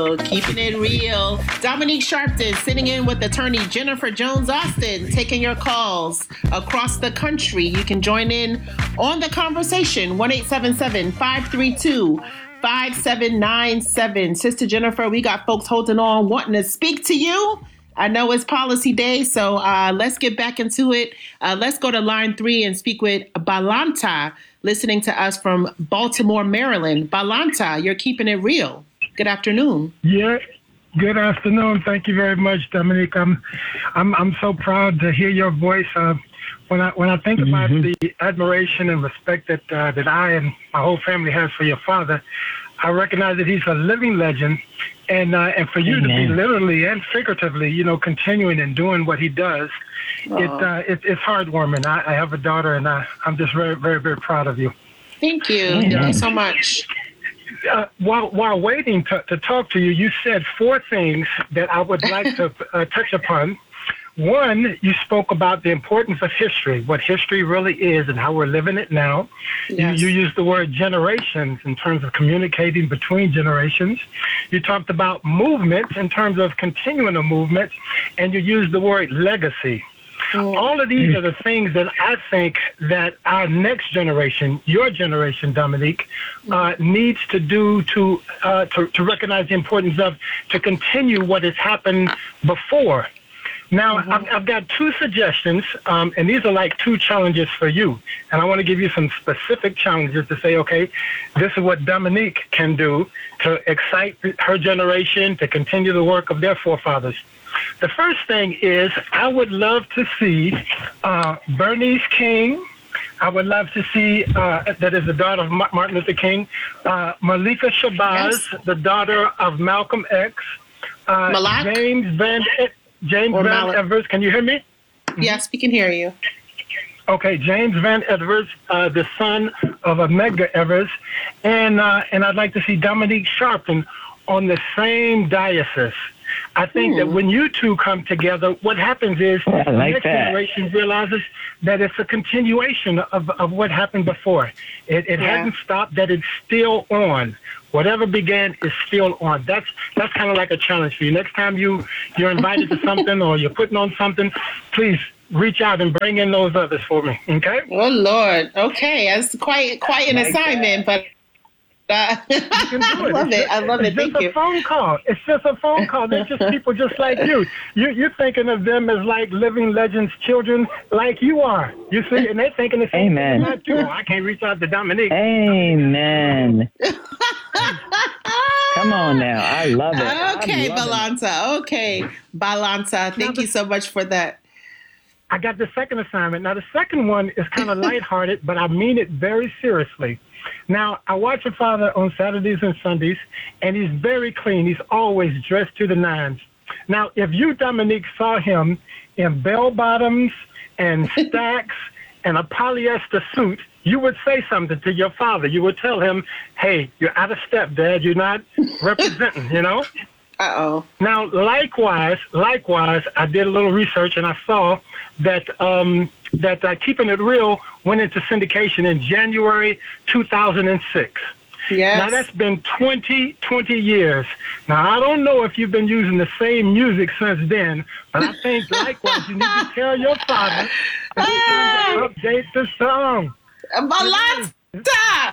Keeping it real. Dominique Sharpton sitting in with attorney Jennifer Jones Austin, taking your calls across the country. You can join in on the conversation. 1-877-532-5797. Sister Jennifer, we got folks holding on, wanting to speak to you. I know it's policy day, so let's get back into it. Let's go to line 3 and speak with Balanta, listening to us from Baltimore, Maryland. Balanta, you're keeping it real. Good afternoon. Yeah, good afternoon. Thank you very much, Dominique. I'm so proud to hear your voice. When I think about the admiration and respect that I and my whole family has for your father, I recognize that he's a living legend, and for you to be literally and figuratively, continuing and doing what he does, it's heartwarming. I have a daughter, and I'm just very, very, very proud of you. Thank you. Thank you so much. While waiting to talk to you, you said 4 things that I would like to touch upon. One, you spoke about the importance of history, what history really is and how we're living it now. Yes. You used the word generations in terms of communicating between generations. You talked about movements in terms of continuing a movement, and you used the word legacy. All of these are the things that I think that our next generation, your generation, Dominique, needs to do to recognize the importance of, to continue what has happened before. Now, I've got 2 suggestions, and these are like 2 challenges for you. And I want to give you some specific challenges to say, okay, this is what Dominique can do to excite her generation, to continue the work of their forefathers. The first thing is, I would love to see Bernice King. I would love to see, that is the daughter of Martin Luther King, Malika Shabazz, the daughter of Malcolm X, James Van Evers, can you hear me? Yes, we can hear you. Okay, James Van Evers, the son of Medgar Evers, and I'd like to see Dominique Sharpton on the same diocese. I think that when you two come together, what happens is the next generation realizes that it's a continuation of what happened before. It hasn't stopped, that it's still on. Whatever began is still on. That's kind of like a challenge for you. Next time you're invited to something or you're putting on something, please reach out and bring in those others for me. Okay? Oh Lord. Okay, that's quite an assignment, but I love it. I love it. Thank you. It's just a phone call. It's just a phone call. They're just people just like you. You're thinking of them as like living legends, children like you are. You see, and they're thinking the same thing about you. I can't reach out to Dominique. Amen. Come on now. I love it. Okay, Balanta. Okay, Balanta. Thank you so much for that. I got the second assignment. Now, the second one is kind of lighthearted, but I mean it very seriously. Now, I watch your father on Saturdays and Sundays, and he's very clean. He's always dressed to the nines. Now, if you, Dominique, saw him in bell-bottoms and stacks and a polyester suit, you would say something to your father. You would tell him, hey, you're out of step, Dad. You're not representing, Uh-oh. Now, likewise, I did a little research, and I saw that Keeping It Real went into syndication in January 2006. Yes. Now, that's been 20 years. Now, I don't know if you've been using the same music since then, but I think, likewise, you need to tell your father to update the song. Balanta!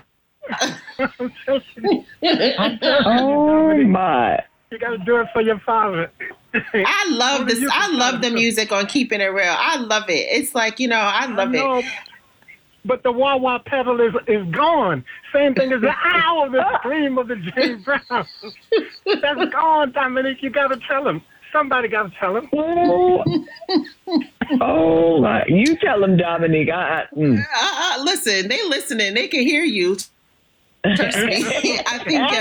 Oh, my. You got to do it for your father. I love this. I love the music on Keeping It Real. I love it. It's like, I love it. But the wah-wah pedal is gone. Same thing as the owl, the scream of the James Brown. That's gone, Dominique. You got to tell him. Somebody got to tell him. Oh, my. You tell him, Dominique. Listen, they listening. They can hear you. Trust me. I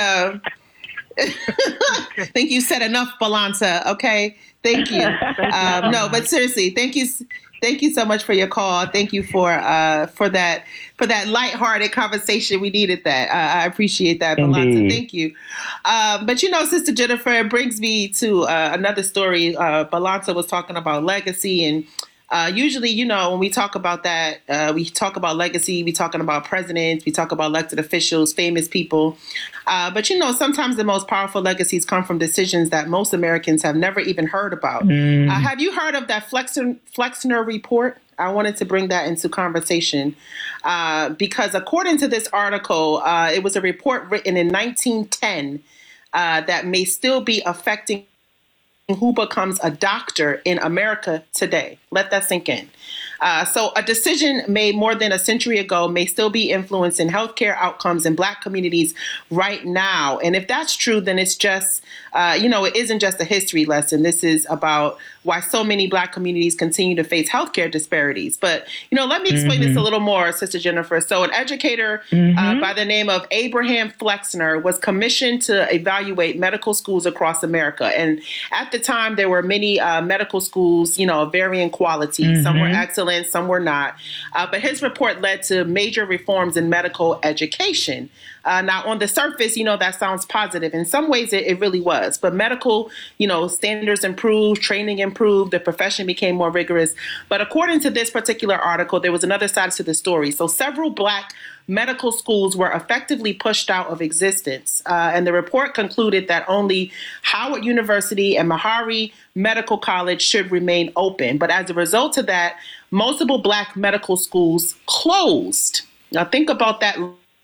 think you said enough, Balanta. Okay, thank you. No, but seriously, thank you so much for your call. Thank you for that lighthearted conversation. We needed that. I appreciate that, Balanta. Thank you. But Sister Jennifer, it brings me to another story. Balanta was talking about legacy and Usually, when we talk about that, we talk about legacy, we talking about presidents, we talk about elected officials, famous people. But sometimes the most powerful legacies come from decisions that most Americans have never even heard about. Have you heard of that Flexner report? I wanted to bring that into conversation because according to this article, it was a report written in 1910 that may still be affecting who becomes a doctor in America today. Let that sink in. So a decision made more than a century ago may still be influencing healthcare outcomes in Black communities right now. And if that's true, then it's just, it isn't just a history lesson. This is about why so many Black communities continue to face healthcare disparities. But, let me explain this a little more, Sister Jennifer. So an educator by the name of Abraham Flexner was commissioned to evaluate medical schools across America. And at the time, there were many medical schools, of varying quality. Some were excellent, some were not. But his report led to major reforms in medical education. Now, on the surface, that sounds positive. In some ways, it really was. But medical, standards improved, training improved, the profession became more rigorous. But according to this particular article, there was another side to the story. So several Black medical schools were effectively pushed out of existence. And the report concluded that only Howard University and Meharry Medical College should remain open. But as a result of that, multiple Black medical schools closed. Now, think about that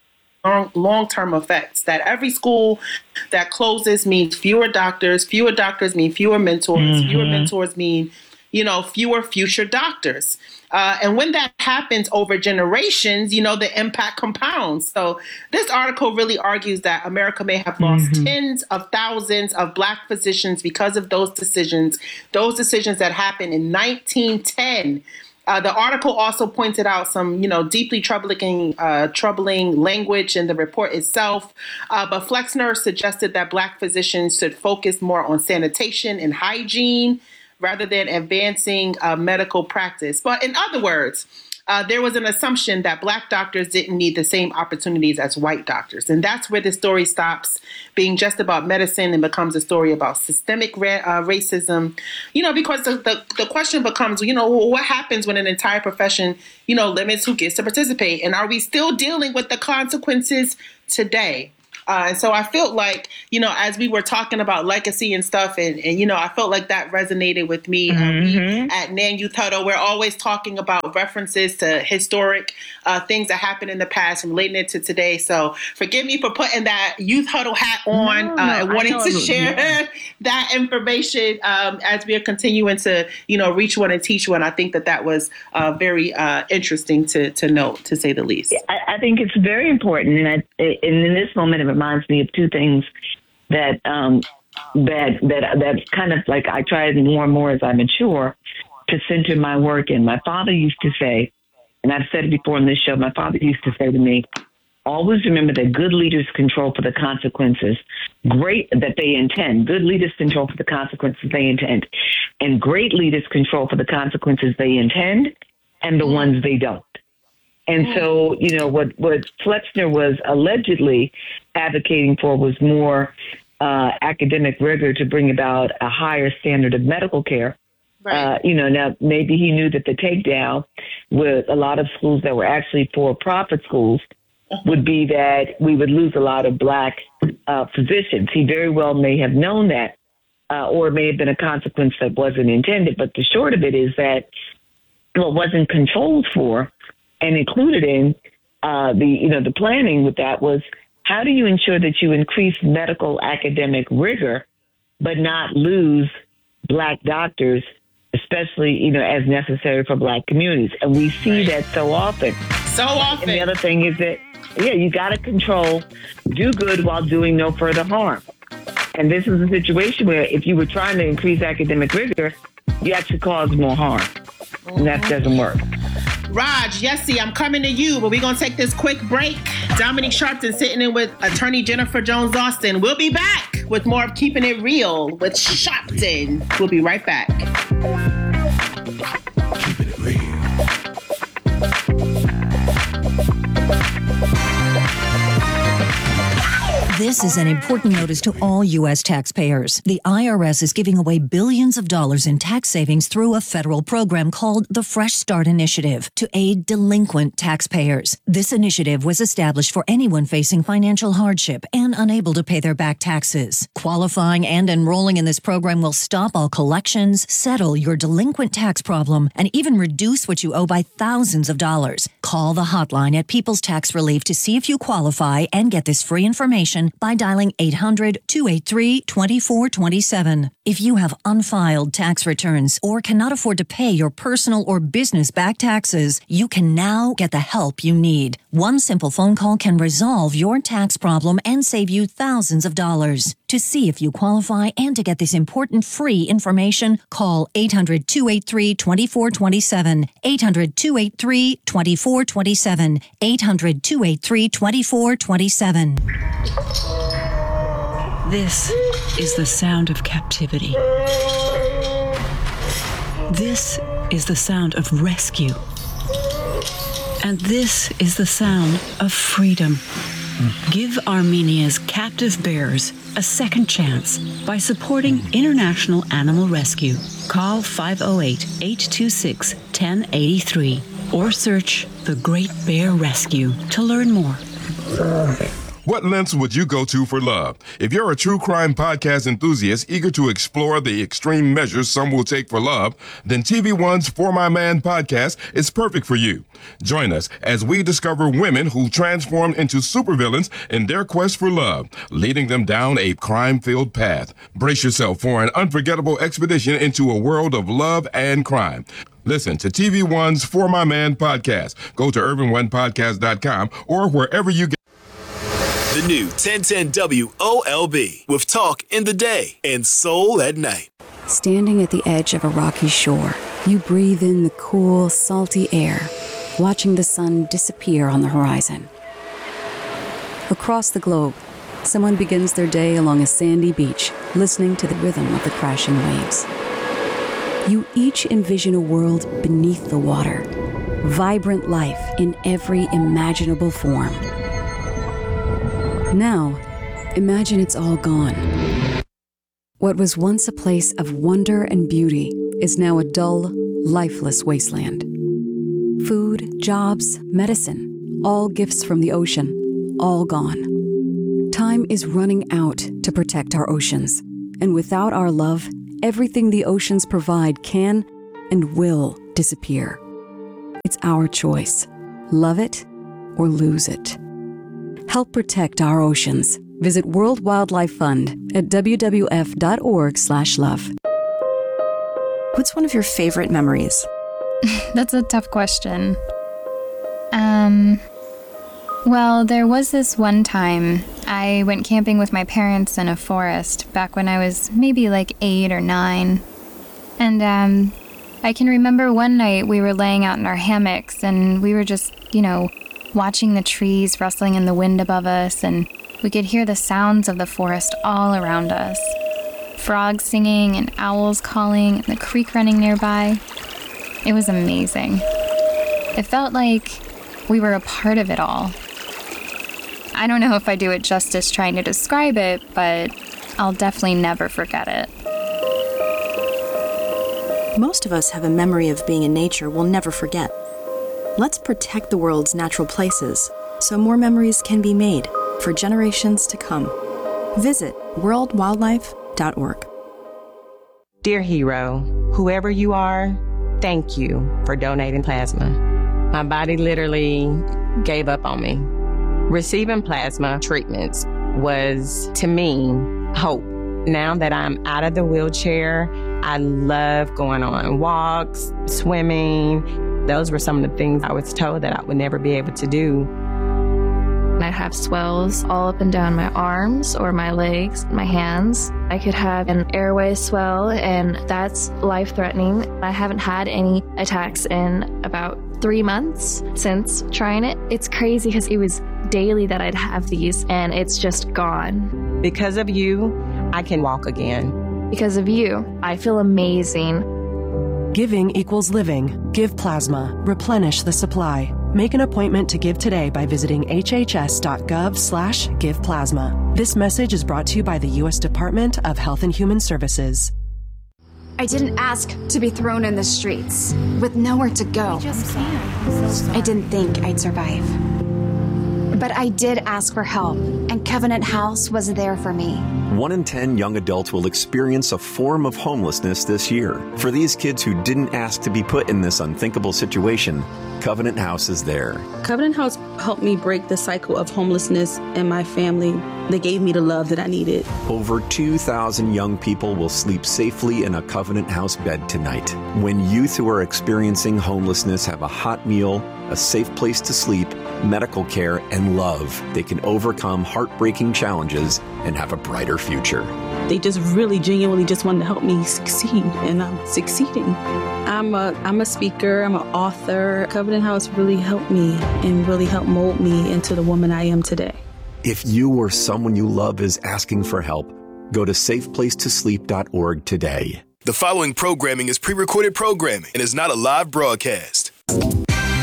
long-term effects, that every school that closes means fewer doctors mean fewer mentors, fewer mentors mean, fewer future doctors. And when that happens over generations, the impact compounds. So this article really argues that America may have lost tens of thousands of Black physicians because of those decisions that happened in 1910. The article also pointed out some, deeply troubling language in the report itself. But Flexner suggested that Black physicians should focus more on sanitation and hygiene rather than advancing medical practice. But in other words, there was an assumption that Black doctors didn't need the same opportunities as white doctors. And that's where the story stops being just about medicine and becomes a story about systemic racism, because the question becomes, what happens when an entire profession, limits who gets to participate? And are we still dealing with the consequences today? And so I felt like, as we were talking about legacy and stuff, and I felt like that resonated with me. We at NAN Youth Huddle, we're always talking about references to historic things that happened in the past and relating it to today. So forgive me for putting that Youth Huddle hat on and wanting to share that information as we are continuing to, reach one and teach one. I think that was very interesting to note, to say the least. I think it's very important. And in this moment, it reminds me of two things that kind of like I try more and more as I mature to center my work in. My father used to say, and I've said it before on this show, my father used to say to me, always remember that good leaders control for the consequences. That they intend. Good leaders control for the consequences they intend. And great leaders control for the consequences they intend and the ones they don't. And so, what Flexner was allegedly advocating for was more academic rigor to bring about a higher standard of medical care. Right. Now maybe he knew that the takedown with a lot of schools that were actually for-profit schools would be that we would lose a lot of Black physicians. He very well may have known that, or it may have been a consequence that wasn't intended. But the short of it is that what wasn't controlled for and included in the planning with that was, how do you ensure that you increase medical academic rigor, but not lose Black doctors, especially, as necessary for Black communities? And we see that so often. So often. And the other thing is that, you got to do good while doing no further harm. And this is a situation where if you were trying to increase academic rigor, you actually cause more harm. And that doesn't work. Raj, Yessie, I'm coming to you, but we're going to take this quick break. Dominique Sharpton sitting in with attorney Jennifer Jones-Austin. We'll be back with more of Keeping It Real with Sharpton. We'll be right back. Keeping It Real. This is an important notice to all U.S. taxpayers. The IRS is giving away billions of dollars in tax savings through a federal program called the Fresh Start Initiative to aid delinquent taxpayers. This initiative was established for anyone facing financial hardship and unable to pay their back taxes. Qualifying and enrolling in this program will stop all collections, settle your delinquent tax problem, and even reduce what you owe by thousands of dollars. Call the hotline at People's Tax Relief to see if you qualify and get this free information by dialing 800-283-2427. If you have unfiled tax returns or cannot afford to pay your personal or business back taxes, you can now get the help you need. One simple phone call can resolve your tax problem and save you thousands of dollars. To see if you qualify and to get this important free information, call 800-283-2427, 800-283-2427, 800-283-2427. This is the sound of captivity. This is the sound of rescue. And this is the sound of freedom. Give Armenia's captive bears a second chance by supporting International Animal Rescue. Call 508-826-1083 or search The Great Bear Rescue to learn more. What lengths would you go to for love? If you're a true crime podcast enthusiast eager to explore the extreme measures some will take for love, then TV One's For My Man podcast is perfect for you. Join us as we discover women who transform into supervillains in their quest for love, leading them down a crime-filled path. Brace yourself for an unforgettable expedition into a world of love and crime. Listen to TV One's For My Man podcast. Go to urbanonepodcast.com or wherever you get The new 1010 WOLB with talk in the day and soul at night. Standing at the edge of a rocky shore, you breathe in the cool, salty air, watching the sun disappear on the horizon. Across the globe, someone begins their day along a sandy beach, listening to the rhythm of the crashing waves. You each envision a world beneath the water, vibrant life in every imaginable form. Now, imagine it's all gone. What was once a place of wonder and beauty is now a dull, lifeless wasteland. Food, jobs, medicine, all gifts from the ocean, all gone. Time is running out to protect our oceans, and without our love, everything the oceans provide can and will disappear. It's our choice. Love it or lose it. Help protect our oceans. Visit World Wildlife Fund at wwf.org/love. What's one of your favorite memories? That's a tough question. Well, there was this one time I went camping with my parents in a forest back when I was maybe like 8 or 9. And I can remember one night we were laying out in our hammocks and we were just, watching the trees rustling in the wind above us, and we could hear the sounds of the forest all around us. Frogs singing and owls calling and the creek running nearby. It was amazing. It felt like we were a part of it all. I don't know if I do it justice trying to describe it, but I'll definitely never forget it. Most of us have a memory of being in nature we'll never forget. Let's protect the world's natural places so more memories can be made for generations to come. Visit worldwildlife.org. Dear hero, whoever you are, thank you for donating plasma. My body literally gave up on me. Receiving plasma treatments was, to me, hope. Now that I'm out of the wheelchair, I love going on walks, swimming. Those were some of the things I was told that I would never be able to do. I'd have swells all up and down my arms or my legs, my hands. I could have an airway swell, and that's life-threatening. I haven't had any attacks in about 3 months since trying it. It's crazy because it was daily that I'd have these, and it's just gone. Because of you, I can walk again. Because of you, I feel amazing. Giving equals living. Give plasma. Replenish the supply. Make an appointment to give today by visiting hhs.gov/giveplasma. This message is brought to you by the U.S. Department of Health and Human Services. I didn't ask to be thrown in the streets with nowhere to go. I didn't think I'd survive. But I did ask for help, and Covenant House was there for me. 1 in 10 young adults will experience a form of homelessness this year. For these kids who didn't ask to be put in this unthinkable situation, Covenant House is there. Covenant House helped me break the cycle of homelessness in my family. They gave me the love that I needed. Over 2,000 young people will sleep safely in a Covenant House bed tonight. When youth who are experiencing homelessness have a hot meal, a safe place to sleep, medical care, and love, they can overcome heartbreaking challenges and have a brighter future. They just really genuinely just wanted to help me succeed, and I'm succeeding. I'm a speaker, I'm an author. Covenant House really helped me and really helped mold me into the woman I am today. If you or someone you love is asking for help, go to safeplacetosleep.org today. The following programming is pre-recorded programming and is not a live broadcast.